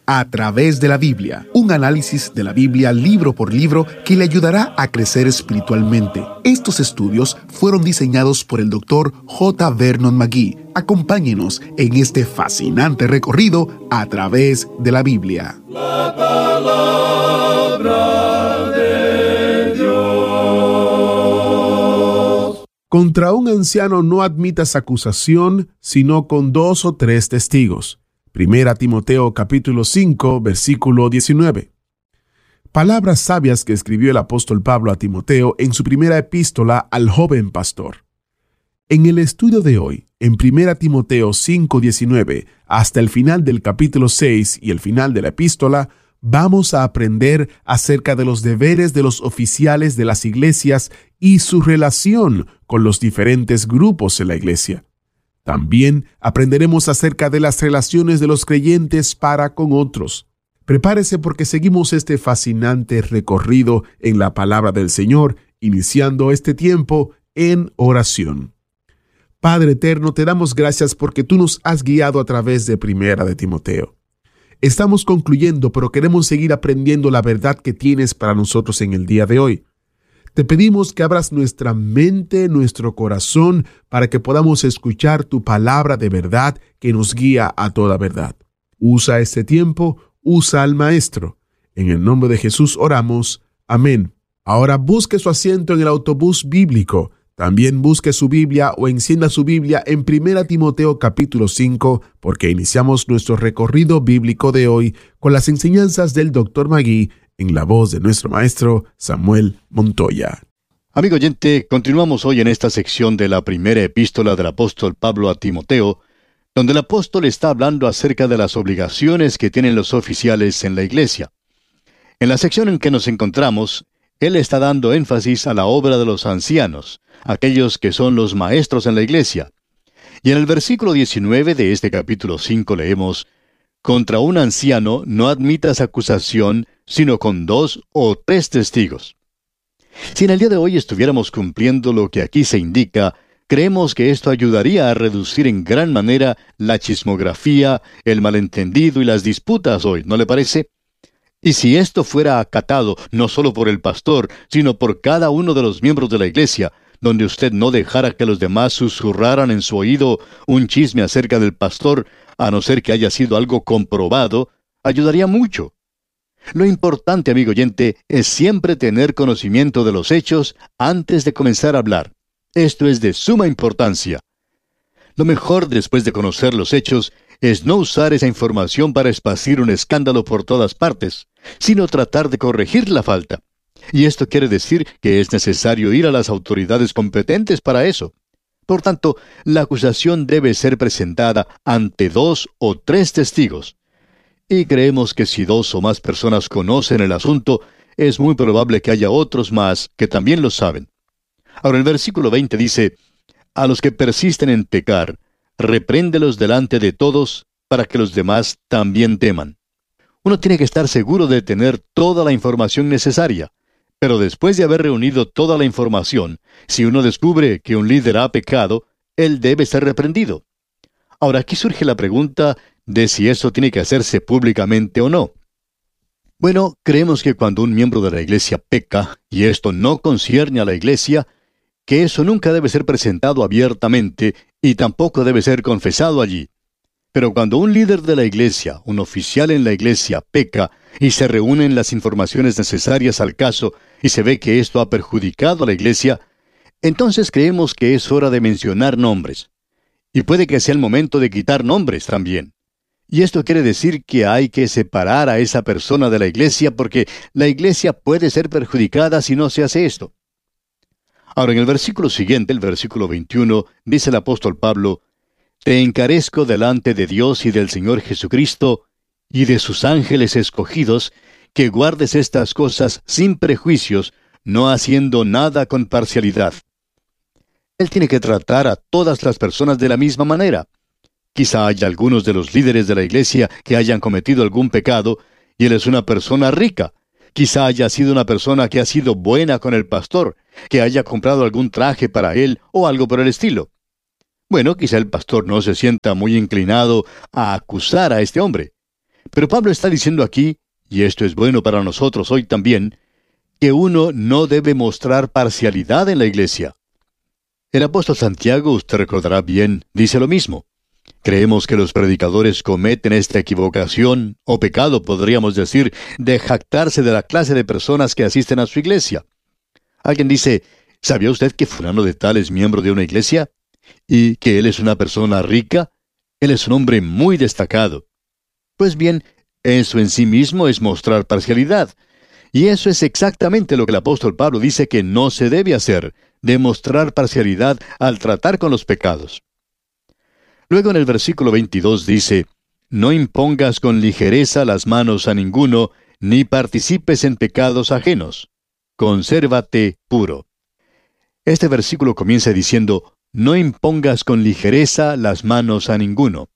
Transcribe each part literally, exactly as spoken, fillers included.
A través de la Biblia, un análisis de la Biblia libro por libro que le ayudará a crecer espiritualmente. Estos estudios fueron diseñados por el doctor J. Vernon McGee. Acompáñenos en este fascinante recorrido a través de la Biblia. La palabra de Dios. Contra un anciano no admitas acusación, sino con dos o tres testigos. Primera Timoteo capítulo cinco, versículo diecinueve. Palabras sabias que escribió el apóstol Pablo a Timoteo en su primera epístola al joven pastor. En el estudio de hoy, en Primera Timoteo cinco, diecinueve, hasta el final del capítulo seis y el final de la epístola, vamos a aprender acerca de los deberes de los oficiales de las iglesias y su relación con los diferentes grupos en la iglesia. También aprenderemos acerca de las relaciones de los creyentes para con otros. Prepárese porque seguimos este fascinante recorrido en la palabra del Señor, iniciando este tiempo en oración. Padre eterno, te damos gracias porque tú nos has guiado a través de Primera de Timoteo. Estamos concluyendo, pero queremos seguir aprendiendo la verdad que tienes para nosotros en el día de hoy. Te pedimos que abras nuestra mente, nuestro corazón, para que podamos escuchar tu palabra de verdad que nos guía a toda verdad. Usa este tiempo, usa al Maestro. En el nombre de Jesús oramos. Amén. Ahora busque su asiento en el autobús bíblico. También busque su Biblia o encienda su Biblia en Primera Timoteo capítulo cinco, porque iniciamos nuestro recorrido bíblico de hoy con las enseñanzas del doctor McGee, en la voz de nuestro maestro Samuel Montoya. Amigo oyente, continuamos hoy en esta sección de la primera epístola del apóstol Pablo a Timoteo, donde el apóstol está hablando acerca de las obligaciones que tienen los oficiales en la iglesia. En la sección en que nos encontramos, él está dando énfasis a la obra de los ancianos, aquellos que son los maestros en la iglesia. Y en el versículo diecinueve de este capítulo cinco leemos: «Contra un anciano no admitas acusación, sino con dos o tres testigos». Si en el día de hoy estuviéramos cumpliendo lo que aquí se indica, creemos que esto ayudaría a reducir en gran manera la chismografía, el malentendido y las disputas hoy, ¿no le parece? Y si esto fuera acatado no solo por el pastor, sino por cada uno de los miembros de la iglesia, donde usted no dejara que los demás susurraran en su oído un chisme acerca del pastor, a no ser que haya sido algo comprobado, ayudaría mucho. Lo importante, amigo oyente, es siempre tener conocimiento de los hechos antes de comenzar a hablar. Esto es de suma importancia. Lo mejor después de conocer los hechos es no usar esa información para esparcir un escándalo por todas partes, sino tratar de corregir la falta. Y esto quiere decir que es necesario ir a las autoridades competentes para eso. Por tanto, la acusación debe ser presentada ante dos o tres testigos. Y creemos que si dos o más personas conocen el asunto, es muy probable que haya otros más que también lo saben. Ahora el versículo veinte dice: «A los que persisten en pecar, repréndelos delante de todos, para que los demás también teman». Uno tiene que estar seguro de tener toda la información necesaria. Pero después de haber reunido toda la información, si uno descubre que un líder ha pecado, él debe ser reprendido. Ahora aquí surge la pregunta de si eso tiene que hacerse públicamente o no. Bueno, creemos que cuando un miembro de la iglesia peca, y esto no concierne a la iglesia, que eso nunca debe ser presentado abiertamente y tampoco debe ser confesado allí. Pero cuando un líder de la iglesia, un oficial en la iglesia, peca y se reúnen las informaciones necesarias al caso y se ve que esto ha perjudicado a la iglesia, entonces creemos que es hora de mencionar nombres. Y puede que sea el momento de quitar nombres también. Y esto quiere decir que hay que separar a esa persona de la iglesia porque la iglesia puede ser perjudicada si no se hace esto. Ahora en el versículo siguiente, el versículo veintiuno, dice el apóstol Pablo: «Te encarezco delante de Dios y del Señor Jesucristo y de sus ángeles escogidos, que guardes estas cosas sin prejuicios, no haciendo nada con parcialidad». Él tiene que tratar a todas las personas de la misma manera. Quizá haya algunos de los líderes de la iglesia que hayan cometido algún pecado, y él es una persona rica. Quizá haya sido una persona que ha sido buena con el pastor, que haya comprado algún traje para él o algo por el estilo. Bueno, quizá el pastor no se sienta muy inclinado a acusar a este hombre. Pero Pablo está diciendo aquí, y esto es bueno para nosotros hoy también, que uno no debe mostrar parcialidad en la iglesia. El apóstol Santiago, usted recordará bien, dice lo mismo. Creemos que los predicadores cometen esta equivocación, o pecado podríamos decir, de jactarse de la clase de personas que asisten a su iglesia. Alguien dice, ¿sabía usted que fulano de tal es miembro de una iglesia? ¿Y que él es una persona rica? Él es un hombre muy destacado. Pues bien, eso en sí mismo es mostrar parcialidad. Y eso es exactamente lo que el apóstol Pablo dice que no se debe hacer, demostrar parcialidad al tratar con los pecados. Luego en el versículo veintidós dice, no impongas con ligereza las manos a ninguno, ni participes en pecados ajenos. Consérvate puro. Este versículo comienza diciendo, no impongas con ligereza las manos a ninguno.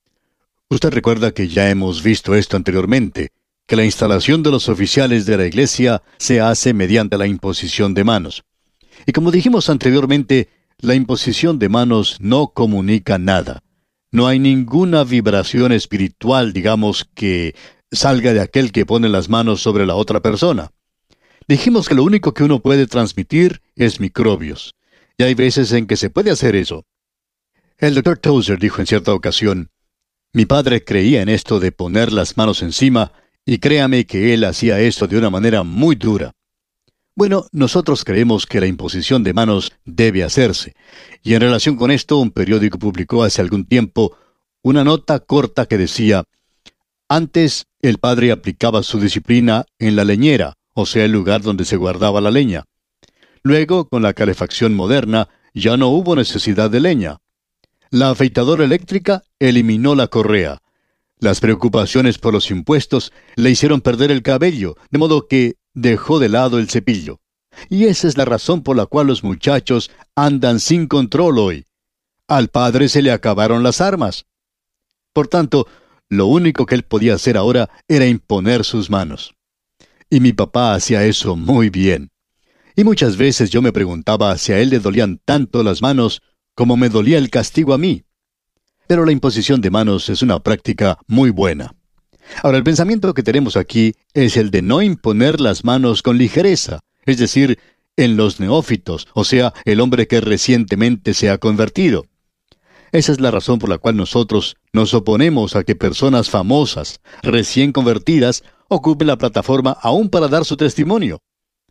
Usted recuerda que ya hemos visto esto anteriormente, que la instalación de los oficiales de la iglesia se hace mediante la imposición de manos. Y como dijimos anteriormente, la imposición de manos no comunica nada. No hay ninguna vibración espiritual, digamos, que salga de aquel que pone las manos sobre la otra persona. Dijimos que lo único que uno puede transmitir es microbios. Y hay veces en que se puede hacer eso. El doctor Tozer dijo en cierta ocasión, mi padre creía en esto de poner las manos encima, y créame que él hacía esto de una manera muy dura. Bueno, nosotros creemos que la imposición de manos debe hacerse. Y en relación con esto, un periódico publicó hace algún tiempo una nota corta que decía, antes el padre aplicaba su disciplina en la leñera, o sea, el lugar donde se guardaba la leña. Luego, con la calefacción moderna, ya no hubo necesidad de leña. La afeitadora eléctrica eliminó la correa. Las preocupaciones por los impuestos le hicieron perder el cabello, de modo que dejó de lado el cepillo. Y esa es la razón por la cual los muchachos andan sin control hoy. Al padre se le acabaron las armas. Por tanto, lo único que él podía hacer ahora era imponer sus manos. Y mi papá hacía eso muy bien. Y muchas veces yo me preguntaba si a él le dolían tanto las manos como me dolía el castigo a mí. Pero la imposición de manos es una práctica muy buena. Ahora, el pensamiento que tenemos aquí es el de no imponer las manos con ligereza, es decir, en los neófitos, o sea, el hombre que recientemente se ha convertido. Esa es la razón por la cual nosotros nos oponemos a que personas famosas, recién convertidas, ocupen la plataforma aún para dar su testimonio.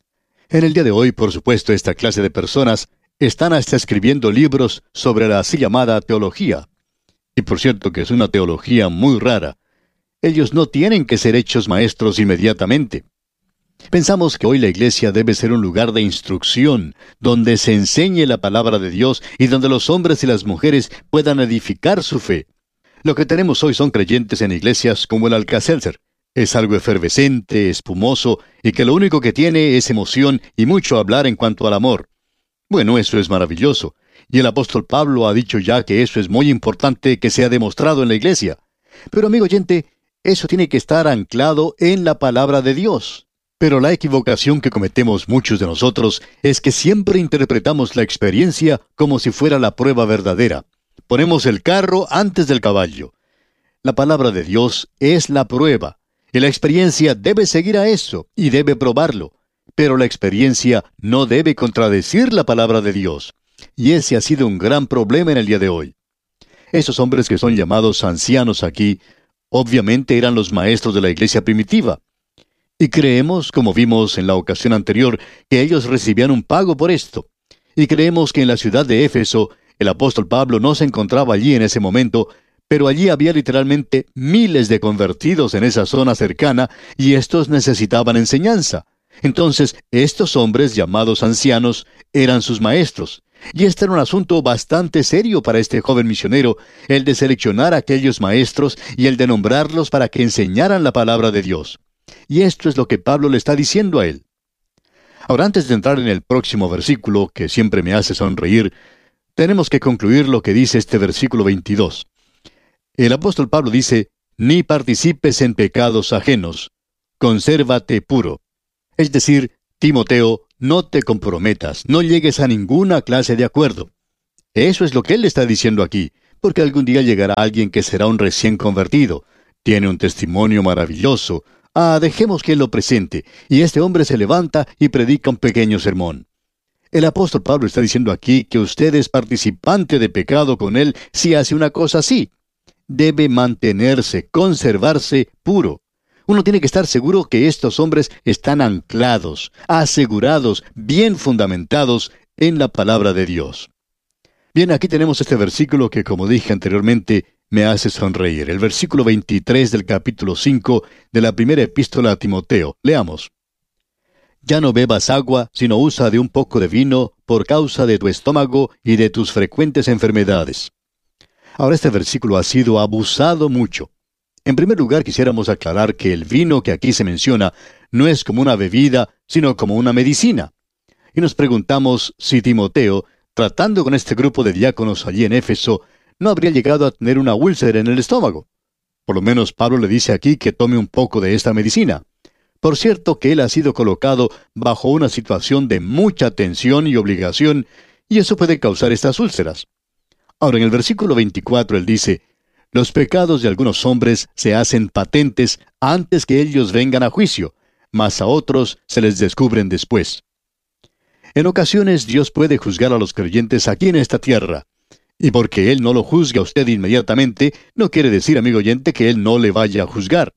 En el día de hoy, por supuesto, esta clase de personas están hasta escribiendo libros sobre la así llamada teología. Y por cierto que es una teología muy rara. Ellos no tienen que ser hechos maestros inmediatamente. Pensamos que hoy la iglesia debe ser un lugar de instrucción, donde se enseñe la palabra de Dios y donde los hombres y las mujeres puedan edificar su fe. Lo que tenemos hoy son creyentes en iglesias como el Alka-Seltzer. Es algo efervescente, espumoso, y que lo único que tiene es emoción y mucho hablar en cuanto al amor. Bueno, eso es maravilloso. Y el apóstol Pablo ha dicho ya que eso es muy importante que sea demostrado en la iglesia. Pero amigo oyente, eso tiene que estar anclado en la palabra de Dios. Pero la equivocación que cometemos muchos de nosotros es que siempre interpretamos la experiencia como si fuera la prueba verdadera. Ponemos el carro antes del caballo. La palabra de Dios es la prueba, y la experiencia debe seguir a eso, y debe probarlo. Pero la experiencia no debe contradecir la palabra de Dios. Y ese ha sido un gran problema en el día de hoy. Esos hombres que son llamados ancianos aquí, obviamente eran los maestros de la iglesia primitiva. Y creemos, como vimos en la ocasión anterior, que ellos recibían un pago por esto. Y creemos que en la ciudad de Éfeso, el apóstol Pablo no se encontraba allí en ese momento, pero allí había literalmente miles de convertidos en esa zona cercana, y estos necesitaban enseñanza. Entonces, estos hombres llamados ancianos eran sus maestros. Y este era un asunto bastante serio para este joven misionero, el de seleccionar a aquellos maestros y el de nombrarlos para que enseñaran la palabra de Dios. Y esto es lo que Pablo le está diciendo a él. Ahora, antes de entrar en el próximo versículo, que siempre me hace sonreír, tenemos que concluir lo que dice este versículo veintidós. El apóstol Pablo dice, «Ni participes en pecados ajenos, consérvate puro». Es decir, Timoteo, no te comprometas, no llegues a ninguna clase de acuerdo. Eso es lo que él está diciendo aquí, porque algún día llegará alguien que será un recién convertido, tiene un testimonio maravilloso. Ah, dejemos que él lo presente. Y este hombre se levanta y predica un pequeño sermón. El apóstol Pablo está diciendo aquí que usted es participante de pecado con él si hace una cosa así. Debe mantenerse, conservarse puro. Uno tiene que estar seguro que estos hombres están anclados, asegurados, bien fundamentados en la palabra de Dios. Bien, aquí tenemos este versículo que, como dije anteriormente, me hace sonreír. El versículo veintitrés del capítulo cinco de la primera epístola a Timoteo. Leamos. Ya no bebas agua, sino usa de un poco de vino por causa de tu estómago y de tus frecuentes enfermedades. Ahora, este versículo ha sido abusado mucho. En primer lugar, quisiéramos aclarar que el vino que aquí se menciona no es como una bebida, sino como una medicina. Y nos preguntamos si Timoteo, tratando con este grupo de diáconos allí en Éfeso, no habría llegado a tener una úlcera en el estómago. Por lo menos Pablo le dice aquí que tome un poco de esta medicina. Por cierto que él ha sido colocado bajo una situación de mucha tensión y obligación, y eso puede causar estas úlceras. Ahora, en el versículo veinticuatro él dice, los pecados de algunos hombres se hacen patentes antes que ellos vengan a juicio, mas a otros se les descubren después. En ocasiones Dios puede juzgar a los creyentes aquí en esta tierra, y porque Él no lo juzga a usted inmediatamente, no quiere decir, amigo oyente, que Él no le vaya a juzgar.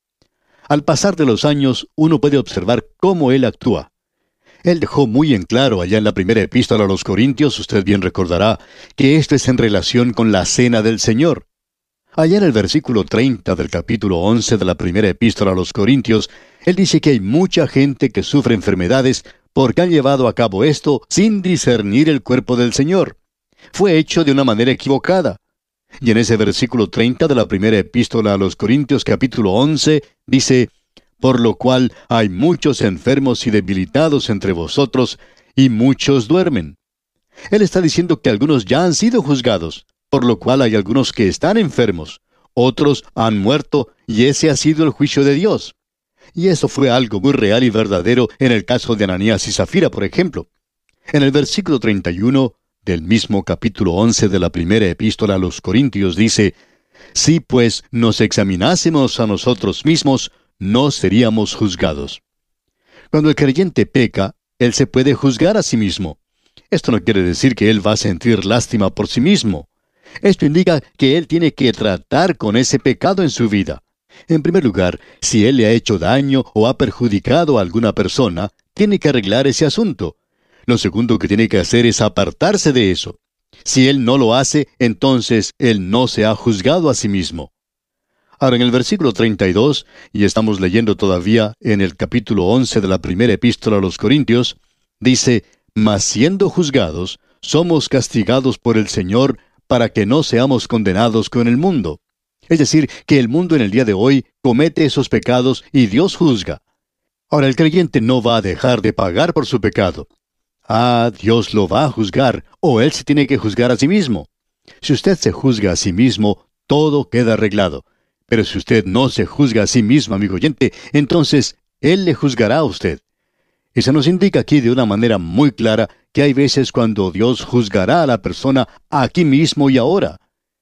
Al pasar de los años, uno puede observar cómo Él actúa. Él dejó muy en claro allá en la primera epístola a los Corintios, usted bien recordará, que esto es en relación con la cena del Señor. Allá en el versículo treinta del capítulo once de la primera epístola a los Corintios, Él dice que hay mucha gente que sufre enfermedades porque han llevado a cabo esto sin discernir el cuerpo del Señor. Fue hecho de una manera equivocada. Y en ese versículo treinta de la primera epístola a los Corintios capítulo once, dice, por lo cual hay muchos enfermos y debilitados entre vosotros, y muchos duermen. Él está diciendo que algunos ya han sido juzgados, por lo cual hay algunos que están enfermos, otros han muerto, y ese ha sido el juicio de Dios. Y eso fue algo muy real y verdadero en el caso de Ananías y Zafira, por ejemplo. En el versículo treinta y uno del mismo capítulo once de la primera epístola a los Corintios dice, si pues nos examinásemos a nosotros mismos, no seríamos juzgados. Cuando el creyente peca, él se puede juzgar a sí mismo. Esto no quiere decir que él va a sentir lástima por sí mismo. Esto indica que él tiene que tratar con ese pecado en su vida. En primer lugar, si él le ha hecho daño o ha perjudicado a alguna persona, tiene que arreglar ese asunto. Lo segundo que tiene que hacer es apartarse de eso. Si él no lo hace, entonces él no se ha juzgado a sí mismo. Ahora, en el versículo treinta y dos, y estamos leyendo todavía en el capítulo once de la primera epístola a los Corintios, dice, mas siendo juzgados, somos castigados por el Señor para que no seamos condenados con el mundo. Es decir, que el mundo en el día de hoy comete esos pecados y Dios juzga. Ahora, el creyente no va a dejar de pagar por su pecado. Ah, Dios lo va a juzgar, o él se tiene que juzgar a sí mismo. Si usted se juzga a sí mismo, todo queda arreglado. Pero si usted no se juzga a sí mismo, amigo oyente, entonces Él le juzgará a usted. Y se nos indica aquí de una manera muy clara que hay veces cuando Dios juzgará a la persona aquí mismo y ahora.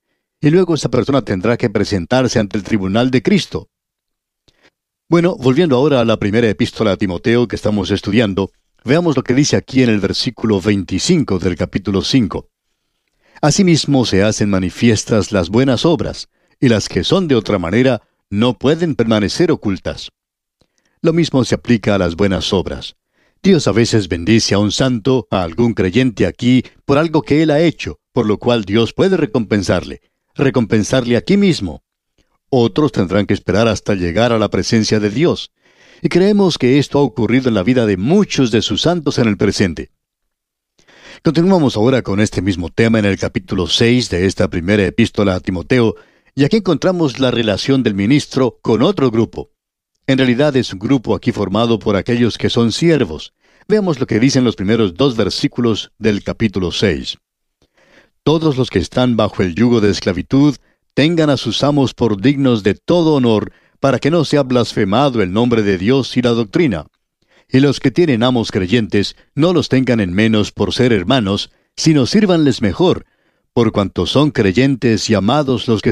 Y luego esa persona tendrá que presentarse ante el tribunal de Cristo. Bueno, volviendo ahora a la primera epístola a Timoteo que estamos estudiando, veamos lo que dice aquí en el versículo veinticinco del capítulo cinco. Asimismo se hacen manifiestas las buenas obras, y las que son de otra manera no pueden permanecer ocultas. Lo mismo se aplica a las buenas obras. Dios a veces bendice a un santo, a algún creyente aquí, por algo que él ha hecho, por lo cual Dios puede recompensarle, recompensarle aquí mismo. Otros tendrán que esperar hasta llegar a la presencia de Dios. Y creemos que esto ha ocurrido en la vida de muchos de sus santos en el presente. Continuamos ahora con este mismo tema en el capítulo seis de esta primera epístola a Timoteo, y aquí encontramos la relación del ministro con otro grupo. En realidad es un grupo aquí formado por aquellos que son siervos. Veamos lo que dicen los primeros dos versículos del capítulo seis. Todos los que están bajo el yugo de esclavitud, tengan a sus amos por dignos de todo honor, para que no sea blasfemado el nombre de Dios y la doctrina. Y los que tienen amos creyentes, no los tengan en menos por ser hermanos, sino sírvanles mejor, por cuanto son creyentes y amados los que